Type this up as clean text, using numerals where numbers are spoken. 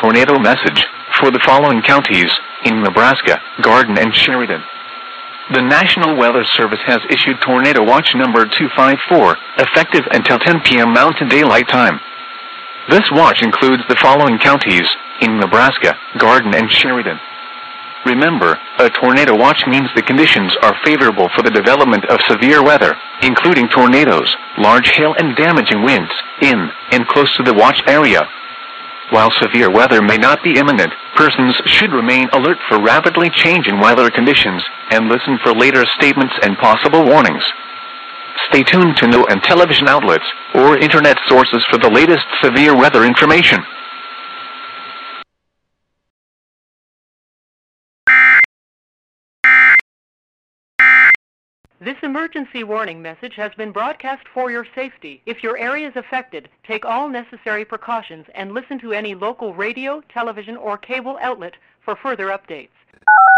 tornado message for the following counties in Nebraska: Garden and Sheridan. The National Weather Service has issued Tornado Watch number 254, effective until 10 p.m. Mountain Daylight Time. This watch includes the following counties in Nebraska: Garden and Sheridan. Remember, a tornado watch means the conditions are favorable for the development of severe weather, including tornadoes, large hail and damaging winds, in and close to the watch area. While severe weather may not be imminent, persons should remain alert for rapidly changing weather conditions and listen for later statements and possible warnings. Stay tuned to news and television outlets or internet sources for the latest severe weather information. This emergency warning message has been broadcast for your safety. If your area is affected, take all necessary precautions and listen to any local radio, television, or cable outlet for further updates.